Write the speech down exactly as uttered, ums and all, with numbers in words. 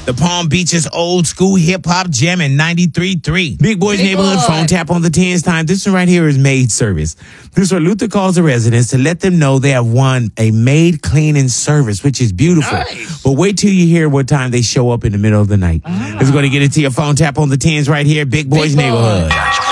The Palm Beach's old school hip hop gem in ninety-three point three. Big Boy's Big Neighborhood boy. Phone tap on the tens time. This one right here is maid service. This is where Luther calls the residents to let them know they have won a maid cleaning service, which is beautiful. Nice. But wait till you hear what time they show up in the middle of the night. Ah. It's going to get it to your phone tap on the tens right here. Big Boy's Big Neighborhood. Boy.